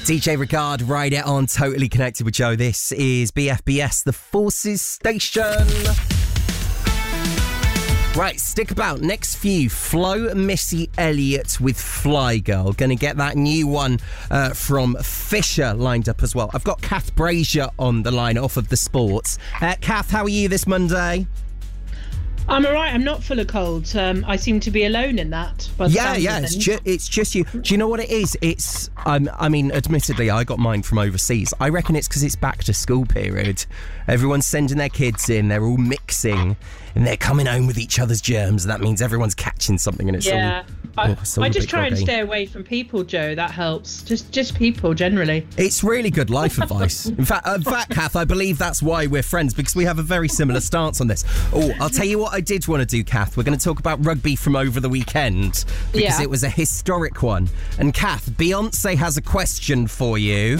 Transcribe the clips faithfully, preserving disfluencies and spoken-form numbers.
D J Regard, Ride It On, Totally Connected with Joe. This is B F B S, the Forces Station. Right, stick about. Next few, Flo and Missy Elliott with Fly Girl. Going to get that new one uh, from Fisher lined up as well. I've got Kath Brazier on the line off of the sports. Uh, Kath, how are you this Monday? I'm all right. I'm not full of cold. Um, I seem to be alone in that. By the yeah, yeah. It's, ju- it's just you. Do you know what it is? It's. Um, I mean, admittedly, I got mine from overseas. I reckon it's because it's back to school period. Everyone's sending their kids in. They're all mixing, and they're coming home with each other's germs. That means everyone's catching something, and it's yeah. all. I, oh, I just try groggy. and stay away from people, Joe. That helps. Just, just people generally. It's really good life advice. In fact, in fact, Kath, I believe that's why we're friends, because we have a very similar stance on this. Oh, I'll tell you what I did want to do, Kath. We're going to talk about rugby from over the weekend because Yeah. it was a historic one. And Kath, Beyonce has a question for you.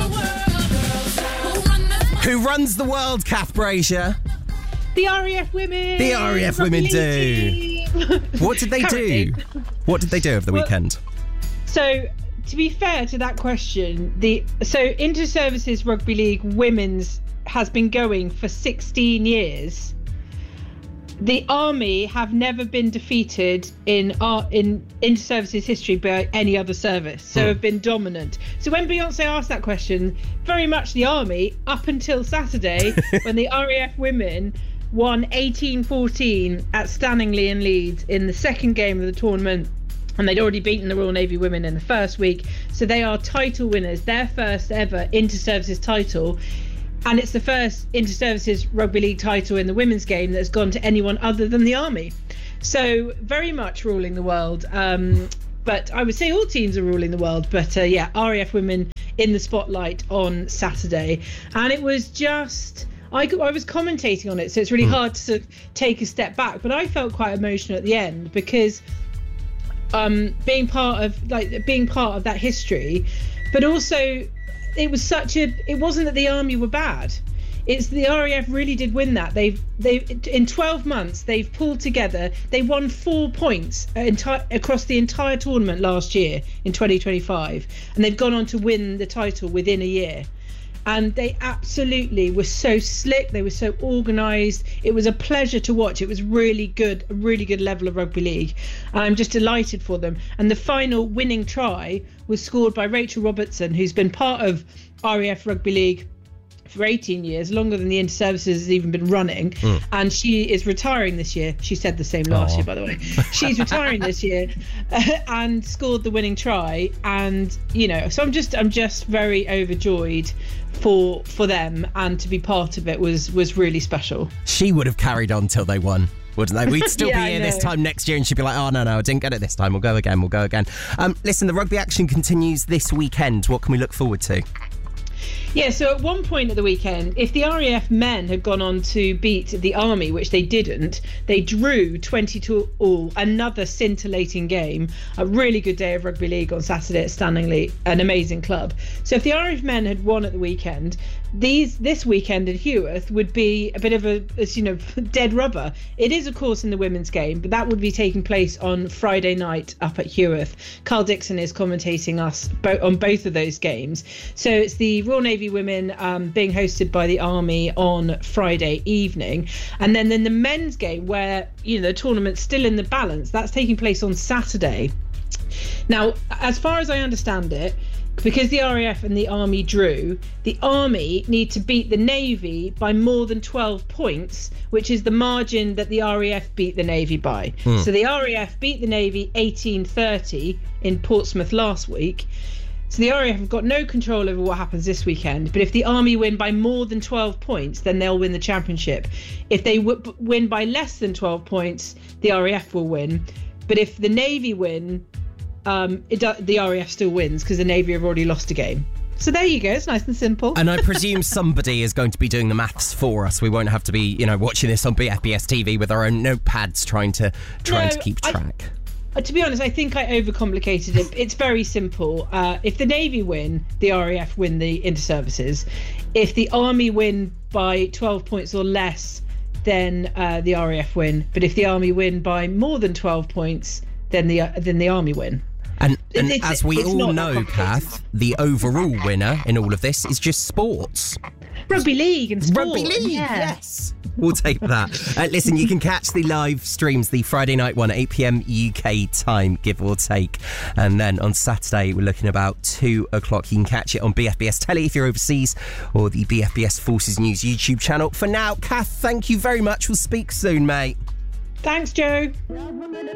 Who runs the world, Kath Brazier? The R A F women. The R A F women Rugby do. team. What did they do? Currently. What did they do over the Well- weekend? So, to be fair to that question, the so Inter-Services Rugby League Women's has been going for sixteen years. The Army have never been defeated in our in Inter-Services history by any other service, so Hmm. have been dominant. So when Beyonce asked that question, very much the Army, up until Saturday, when the R A F women won eighteen fourteen at Stanningley in Leeds in the second game of the tournament. And they'd already beaten the Royal Navy women in the first week. So they are title winners, their first ever Inter-Services title. And it's the first Inter-Services Rugby League title in the women's game that's gone to anyone other than the Army. So very much ruling the world. Um, but I would say all teams are ruling the world. But uh, yeah, R A F women in the spotlight on Saturday. And it was just... I, I was commentating on it, so it's really hard to sort of take a step back. But I felt quite emotional at the end because... Um, being part of like being part of that history, but also it was such a it wasn't that the Army were bad. It's the R A F really did win that. They've they in twelve months they've pulled together. They won four points enti- across the entire tournament last year in twenty twenty-five, and they've gone on to win the title within a year. And they absolutely were so slick. They were so organised. It was a pleasure to watch. It was really good, a really good level of rugby league. And I'm just delighted for them. And the final winning try was scored by Rachel Robertson, who's been part of R A F Rugby League for eighteen years, longer than the Inter-Services has even been running. Mm. And she is retiring this year. She said the same last Aww. year, by the way. She's retiring this year uh, and scored the winning try. And, you know, so I'm just I'm just very overjoyed for for them, and to be part of it was was really special. She would have carried on till they won, wouldn't they? We'd still yeah, be here this time next year and she'd be like, oh no no I didn't get it this time, we'll go again we'll go again um listen, the rugby action continues this weekend. What can we look forward to? Yeah, so at one point at the weekend, if the R A F men had gone on to beat the Army, which they didn't, they drew twenty to all, another scintillating game. A really good day of rugby league on Saturday at Stanningley, an amazing club. So if the R A F men had won at the weekend, these this weekend at Heworth would be a bit of a, a you know dead rubber. It is of course in the women's game, but that would be taking place on Friday night up at Heworth. Carl Dixon is commentating us bo- on both of those games. So it's the Royal Navy women um, being hosted by the Army on Friday evening, and then then the men's game, where you know the tournament's still in the balance, that's taking place on Saturday. Now, as far as I understand it, because the R A F and the Army drew, the Army need to beat the Navy by more than twelve points, which is the margin that the R A F beat the Navy by. Hmm. So the R A F beat the Navy eighteen thirty in Portsmouth last week. So the R A F have got no control over what happens this weekend. But if the Army win by more than twelve points, then they'll win the championship. If they w- win by less than twelve points, the R A F will win. But if the Navy win, um, it do- the R A F still wins because the Navy have already lost a game. So there you go. It's nice and simple. And I presume somebody is going to be doing the maths for us. We won't have to be, you know, watching this on B F B S T V with our own notepads trying to trying No, to keep track. I- To be honest, I think I overcomplicated it. It's very simple. Uh, if the Navy win, the R A F win the Inter-Services. If the Army win by twelve points or less, then uh, the R A F win. But if the Army win by more than twelve points, then the uh, then the Army win. And, and It's- as we it's all not that know, complicated. Kath, the overall winner in all of this is just sports. Rugby league and sport. Rugby league, yeah. yes. We'll take that. Uh, listen, you can catch the live streams, the Friday night one, eight p.m. U K time, give or take. And then on Saturday, we're looking about two o'clock. You can catch it on B F B S Telly if you're overseas, or the B F B S Forces News YouTube channel. For now, Kath, thank you very much. We'll speak soon, mate. Thanks, Joe.